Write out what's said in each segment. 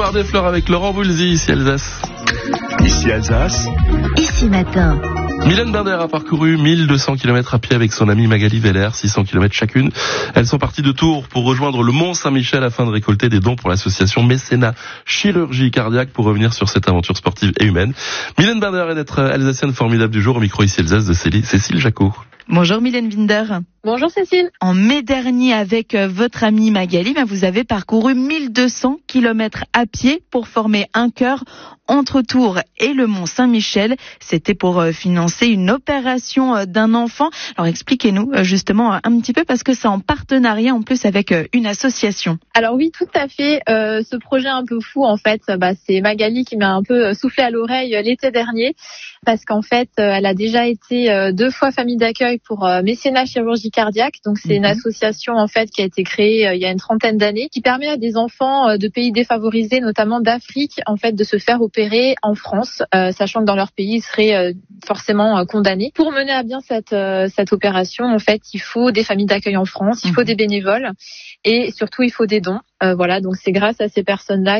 avoir des fleurs avec Laurent Boulzy, ici Alsace. Ici Alsace. Ici Matin. Mylène Binder a parcouru 1200 km à pied avec son amie Magali Veller, 600 km chacune. Elles sont parties de Tours pour rejoindre le Mont-Saint-Michel afin de récolter des dons pour l'association Mécénat Chirurgie Cardiaque pour revenir sur cette aventure sportive et humaine. Mylène Binder est notre Alsacienne formidable du jour au micro ici Alsace de Cécile Jacot. Bonjour Mylène Binder. Bonjour Cécile. En mai dernier, avec votre amie Magali, vous avez parcouru 1200 km à pied pour former un cœur entre Tours et le Mont-Saint-Michel. C'était pour financer une opération d'un enfant. Alors expliquez-nous justement un petit peu parce que c'est en partenariat en plus avec une association. Alors oui, tout à fait. Ce projet un peu fou en fait, c'est Magali qui m'a un peu soufflé à l'oreille l'été dernier parce qu'en fait, elle a déjà été 2 fois famille d'accueil pour Mécénat Chirurgie Cardiaque. Donc c'est une association en fait qui a été créée il y a une 30aine d'années, qui permet à des enfants de pays défavorisés, notamment d'Afrique, en fait, de se faire opérer en France, sachant que dans leur pays ils seraient forcément condamnés. Pour mener à bien cette opération, en fait, il faut des familles d'accueil en France, il faut des bénévoles et surtout il faut des dons. Donc c'est grâce à ces personnes-là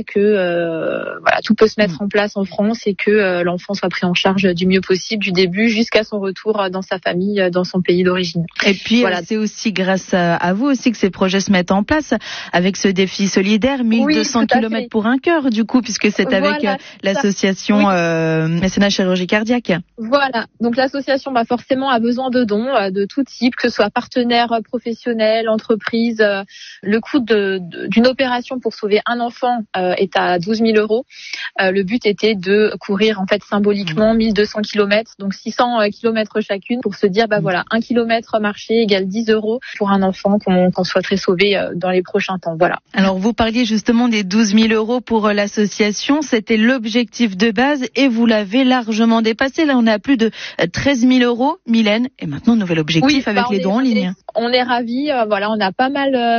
que tout peut se mettre en place en France et que l'enfant soit pris en charge du mieux possible du début jusqu'à son retour dans sa famille, dans son pays d'origine. Et puis c'est aussi grâce à vous aussi que ces projets se mettent en place avec ce défi solidaire, 1200 km pour un cœur du coup, puisque c'est avec l'association Mécénat Chirurgie Cardiaque. Voilà, donc l'association forcément a besoin de dons de tout type, que ce soit partenaires professionnels, entreprises. Le coût d'une opération pour sauver un enfant est à 12 000 €. Le but était de courir en fait symboliquement 1200 km, donc 600 km chacune, pour se dire 1 km marché égale 10 € pour un enfant qu'on souhaiterait sauver dans les prochains temps. Voilà. Alors vous parliez justement des 12 000 € pour l'association, c'était l'objectif de base et vous l'avez largement dépassé. Là on est à plus de 13 000 €, Mylène, et maintenant nouvel objectif avec les dons en ligne. On est ravis, on a pas mal